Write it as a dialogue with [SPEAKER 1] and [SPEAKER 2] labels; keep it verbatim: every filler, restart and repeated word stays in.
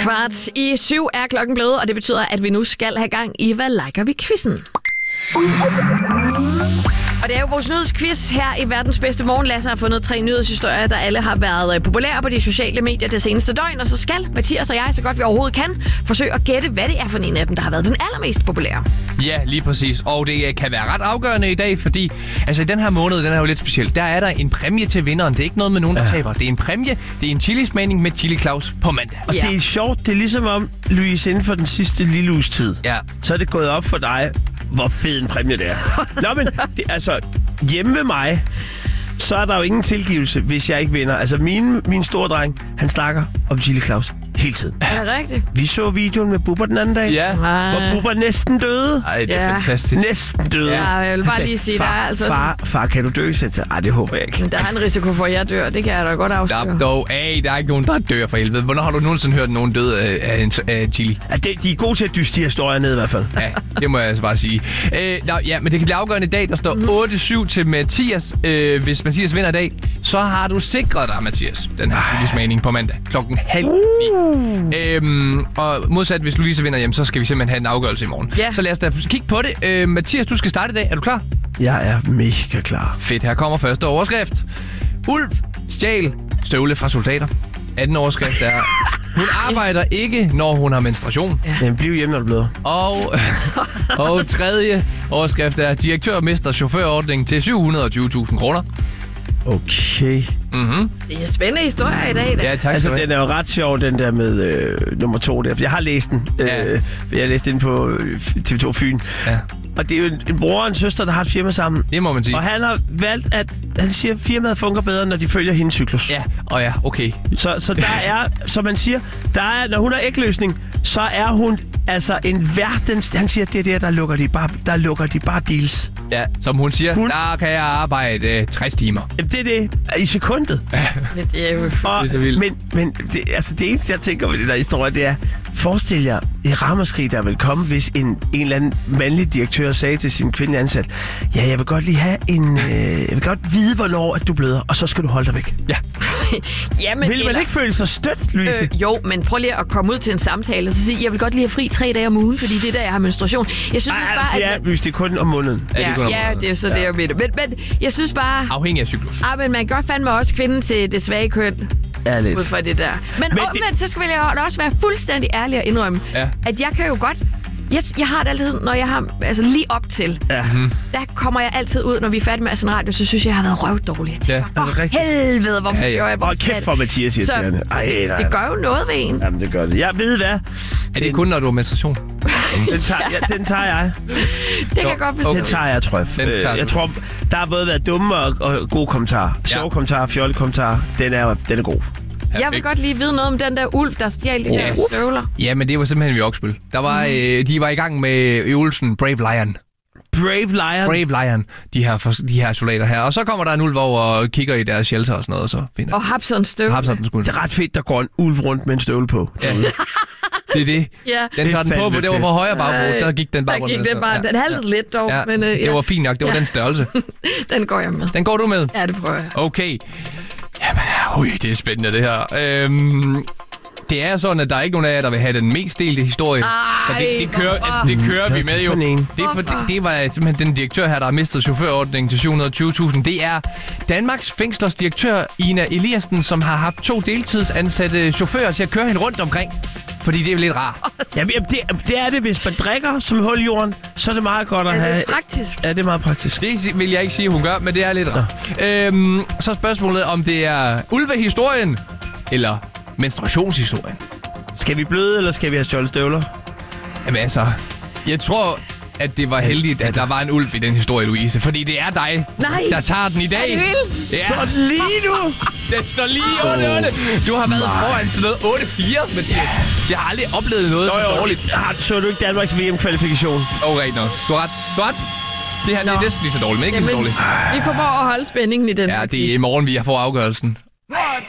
[SPEAKER 1] Kvart i syv er klokken blevet, og det betyder, at vi nu skal have gang i Hvad liker vi-quizzen. Og det er jo vores nyhedsquiz her i verdens bedste morgen. Lasse har fundet tre nyhedshistorier, der alle har været populære på de sociale medier det seneste døgn. Og så skal Mathias og jeg, så godt vi overhovedet kan, forsøge at gætte, hvad det er for en af dem, der har været den allermest populære.
[SPEAKER 2] Ja, lige præcis. Og det kan være ret afgørende i dag, fordi altså i den her måned, den er jo lidt speciel. Der er der en præmie til vinderen. Det er ikke noget med nogen, der ja. taber. Det er en præmie. Det er en chilismagning med Chili Claus på mandag.
[SPEAKER 3] Og ja. det er sjovt. Det er ligesom om, Louise, inden for den sidste lille uges tid, ja. så er det gået op for dig, hvor fed en præmie det er. Nå, men det, altså, hjemme ved mig, så er der jo ingen tilgivelse, hvis jeg ikke vinder. Altså, min, min store dreng, han snakker om Chili Claus hele tiden.
[SPEAKER 1] Er det rigtigt?
[SPEAKER 3] Vi så videoen med Bubber den anden dag,
[SPEAKER 2] ja.
[SPEAKER 3] hvor Bubber næsten døde.
[SPEAKER 2] Ej, det er
[SPEAKER 1] ja.
[SPEAKER 2] fantastisk.
[SPEAKER 3] Næsten døde.
[SPEAKER 1] Ja, jeg vil bare lige sige,
[SPEAKER 3] far,
[SPEAKER 1] der er altså...
[SPEAKER 3] Far, far, kan du dø? Så ej, det håber jeg ikke.
[SPEAKER 1] Men der er en risiko for, at jeg dør. Det kan jeg da godt afsløre.
[SPEAKER 2] Stop dog af. Der er ikke nogen, der dør for helvede. Hvornår har du nogensinde hørt nogen død af, af, af chili?
[SPEAKER 3] Ja, det, de er gode til at dyste de historier ned i hvert fald.
[SPEAKER 2] Ja, det må jeg altså bare sige. Øh, nå, ja, men det kan blive afgørende i dag. Der står otte syv til Mathias. Øh, hvis Mathias vinder i dag, så har du sikret dig, Mathias, den her chilismagning på mandag klokken halv ni. Uh. Øhm, og modsat, hvis Louise vinder hjem, så skal vi simpelthen have en afgørelse i morgen. Yeah. Så lad os da kigge på det. Øh, Mathias, du skal starte i dag. Er du klar?
[SPEAKER 3] Jeg er mega klar.
[SPEAKER 2] Fedt, her kommer første overskrift. Ulv stjal støvle fra soldater. Anden overskrift er... Hun arbejder ikke, når hun har menstruation.
[SPEAKER 3] Ja. Den bliver hjemme, når det bliver.
[SPEAKER 2] Og, og tredje overskrift er... Direktør mister chaufførordningen til syv hundrede og tyve tusind kroner.
[SPEAKER 3] Okay.
[SPEAKER 2] Mm-hmm.
[SPEAKER 1] Det er spændende historier i dag. Da.
[SPEAKER 2] Ja, tak.
[SPEAKER 3] Altså, den er jo ret sjov, den der med øh, nummer to der. For jeg har læst den.
[SPEAKER 2] Ja.
[SPEAKER 3] Øh, jeg har læst den på T V to Fyn. Ja. Og det er jo en, en bror og en søster, der har et firma sammen.
[SPEAKER 2] Det må man sige.
[SPEAKER 3] Og han har valgt, at han siger, at firmaet fungerer bedre, når de følger hendes cyklus.
[SPEAKER 2] Ja, og ja, okay.
[SPEAKER 3] Så, så der er, som man siger, der er, når hun har ægløsning, så er hun altså en verdens... Han siger, det er der, der lukker de bare, der lukker de bare deals.
[SPEAKER 2] Ja, som hun siger,
[SPEAKER 3] hun,
[SPEAKER 2] der kan jeg arbejde øh, tres timer.
[SPEAKER 3] Det er det, i sekundet.
[SPEAKER 1] Men det er jo
[SPEAKER 3] og, det er så vildt. Men, men det, altså det eneste, jeg tænker ved det der historie, det er, forestil jer det ramaskrig, der vil komme, hvis en, en eller anden mandlig direktør sagde til sin kvindelige ansat, ja, jeg vil godt lige have en... Øh, jeg vil godt vide, hvornår at du bløder, og så skal du holde dig væk.
[SPEAKER 2] Ja.
[SPEAKER 1] Jamen,
[SPEAKER 3] vil man
[SPEAKER 1] eller,
[SPEAKER 3] ikke føle sig stødt, Louise?
[SPEAKER 1] Øh, jo, men prøv lige at komme ud til en samtale og så sige, jeg vil godt lige have fri tre dage om ugen, fordi det er der, jeg har menstruation. Jeg synes
[SPEAKER 3] Ej,
[SPEAKER 1] bare,
[SPEAKER 3] det er,
[SPEAKER 1] at...
[SPEAKER 3] Louise, det er kun om måneden.
[SPEAKER 1] Ja, ja, ja det er så ja. det, jeg ved det. Men, men jeg synes bare...
[SPEAKER 2] Afhængig af cyklus.
[SPEAKER 1] Ah, men man kan godt fandme også kvinden til det svage køn.
[SPEAKER 3] Ærligt.
[SPEAKER 1] Ud fra det der. Men, men omvendt, det... så skal jeg også være fuldstændig ærlig og indrømme, ja. at jeg kan jo godt... Jeg, jeg har det altid, når jeg har... Altså lige op til, ja. der kommer jeg altid ud, når vi er færdige med at sende radio, så synes jeg, jeg har været røvdårlig. Jeg tænker,
[SPEAKER 3] ja.
[SPEAKER 1] for helvede, hvorfor
[SPEAKER 3] ja, ja.
[SPEAKER 1] gør jeg bare
[SPEAKER 3] Åh, kæft for Mathias, siger
[SPEAKER 1] så,
[SPEAKER 3] Ej,
[SPEAKER 1] det, det gør jo noget ved en.
[SPEAKER 3] Jamen, det gør det. Jeg ved hvad.
[SPEAKER 2] Er det kun, når du har menstruation?
[SPEAKER 3] Den tager, ja, den tager jeg.
[SPEAKER 1] Det kan jeg godt forstå.
[SPEAKER 3] Den tager jeg, tror jeg. Den tager jeg tror, der har både været dumme og, og gode kommentarer. Sjove ja. kommentarer, fjolle kommentarer. Den er, den er god.
[SPEAKER 1] Jeg vil godt lige vide noget om den der ulv, der stjal de
[SPEAKER 2] oh.
[SPEAKER 1] der støvler.
[SPEAKER 2] Ja, men det var simpelthen ved Oksbøl. Der var, mm. øh, de var i gang med øvelsen Brave Lion.
[SPEAKER 3] Brave Lion?
[SPEAKER 2] Brave Lion, de her, de her soldater her. Og så kommer der en ulv over og kigger i deres shelter og sådan noget, og så finder
[SPEAKER 1] Og hapser en støvle.
[SPEAKER 2] Hapser den
[SPEAKER 3] det er ret fedt, der går en ulv rundt med en støvle på.
[SPEAKER 2] Ja. Det er det.
[SPEAKER 1] Ja.
[SPEAKER 2] Den tager den på, på det var på højre bagbord. Der gik den bare
[SPEAKER 1] rundt. Der gik den bare. Den haltede lidt dog.
[SPEAKER 2] Ja.
[SPEAKER 1] Men, uh, ja.
[SPEAKER 2] Det var fint nok. Det var ja. den størrelse.
[SPEAKER 1] Den går jeg med.
[SPEAKER 2] Den går du med?
[SPEAKER 1] Ja, det prøver jeg.
[SPEAKER 2] Okay. Jamen, ui, det er spændende det her. Øhm, det er sådan, at der er ikke nogen af jer, der vil have den mest delte historie. Ej, så det, det, kører, altså, det kører vi med jo. Det, for, det, det var simpelthen den direktør her, der har mistet chaufførordningen til syv hundrede og tyve tusind. Det er Danmarks fængslers direktør, Ina Eliassen, som har haft to deltidsansatte chauffører til at køre hende rundt omkring. Fordi det er jo lidt rart.
[SPEAKER 3] Jamen, det, det er det, hvis man drikker som hul i jorden, så er det meget godt at
[SPEAKER 1] have...
[SPEAKER 3] Er
[SPEAKER 1] det praktisk?
[SPEAKER 3] Ja, det er meget praktisk.
[SPEAKER 2] Det vil jeg ikke sige, hun gør, men det er lidt rart. Øhm, så spørgsmålet om det er ulvehistorien eller menstruationshistorien.
[SPEAKER 3] Skal vi bløde, eller skal vi have stjålet støvler?
[SPEAKER 2] Jamen altså, jeg tror... at det var heldigt, at der var en ulv i den historie, Louise. Fordi det er dig,
[SPEAKER 1] Nej.
[SPEAKER 2] der tager den i dag.
[SPEAKER 1] Er det vildt?
[SPEAKER 3] Ja. Står den lige nu?
[SPEAKER 2] Den står lige otte otte. Du har været Nej. foran til noget otte fire, Mathias. Jeg har aldrig oplevet noget Nå, så jo. dårligt.
[SPEAKER 3] Har, så du ikke Danmarks V M-kvalifikation?
[SPEAKER 2] Åh, oh, rigtig nok. Du har ret. Du har ret. Det her det er næsten lige så dårligt, men ikke Jamen, lige så dårligt.
[SPEAKER 1] Vi får at holde spændingen i den.
[SPEAKER 2] Ja, det er i morgen, vi får afgørelsen.